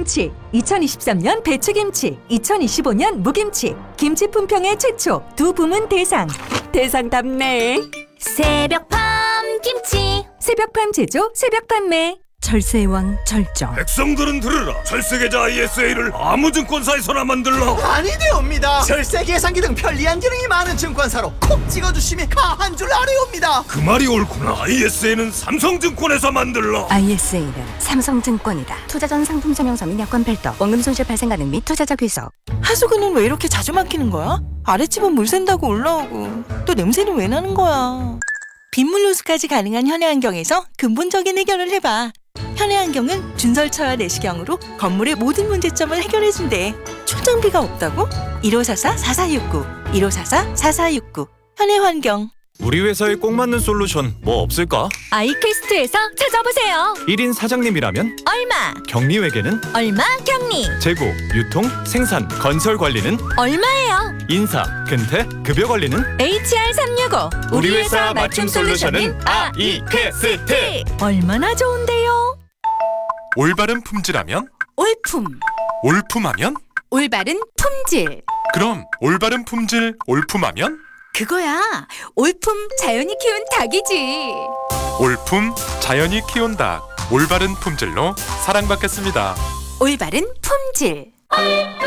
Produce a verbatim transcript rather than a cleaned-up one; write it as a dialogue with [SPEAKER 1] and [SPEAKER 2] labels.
[SPEAKER 1] 김치, 이천이십삼 년 배추김치, 이천이십오 년 무김치, 김치 품평회 최초 두 부문 대상. 대상답네.
[SPEAKER 2] 새벽팜 김치.
[SPEAKER 1] 새벽팜 제조, 새벽 판매. 절세의 왕 절정.
[SPEAKER 3] 백성들은 들으라. 절세계좌 아이에스에이를 아무 증권사에서나 만들라.
[SPEAKER 4] 아니되옵니다. 절세 계산기 등 편리한 기능이 많은 증권사로 콕 찍어주시면 가한 줄 아뢰옵니다.
[SPEAKER 3] 그 말이 옳구나. 아이에스에이는 삼성증권에서 만들라.
[SPEAKER 2] 아이에스에이는 삼성증권이다. 투자 전 상품 설명서 및 여건 별도, 원금 손실 발생 가능 및 투자자 귀속.
[SPEAKER 5] 하수구는 왜 이렇게 자주 막히는 거야? 아랫집은 물 샌다고 올라오고 또 냄새는 왜 나는 거야? 빗물 호수까지 가능한 현해안경에서 근본적인 해결을 해봐. 현해안경은 준설차와 내시경으로 건물의 모든 문제점을 해결해준대. 초장비가 없다고? 일오사사 사사육구 일오사사 사사육구 현해환경.
[SPEAKER 6] 우리 회사에 꼭 맞는 솔루션 뭐 없을까?
[SPEAKER 2] 아이퀘스트에서 찾아보세요.
[SPEAKER 6] 일 인 사장님이라면
[SPEAKER 2] 얼마?
[SPEAKER 6] 격리회계는?
[SPEAKER 2] 얼마 격리?
[SPEAKER 6] 재고, 유통, 생산, 건설 관리는?
[SPEAKER 2] 얼마예요?
[SPEAKER 6] 인사, 근태, 급여 관리는?
[SPEAKER 2] 에이치알 삼육오.
[SPEAKER 6] 우리 회사 맞춤 솔루션은 아이퀘스트.
[SPEAKER 2] 얼마나 좋은데요?
[SPEAKER 7] 올바른 품질하면?
[SPEAKER 2] 올품.
[SPEAKER 7] 올품하면?
[SPEAKER 2] 올바른 품질.
[SPEAKER 7] 그럼 올바른 품질 올품하면?
[SPEAKER 2] 그거야. 올품 자연이 키운 닭이지.
[SPEAKER 7] 올품 자연이 키운 닭. 올바른 품질로 사랑받겠습니다.
[SPEAKER 2] 올바른 품질.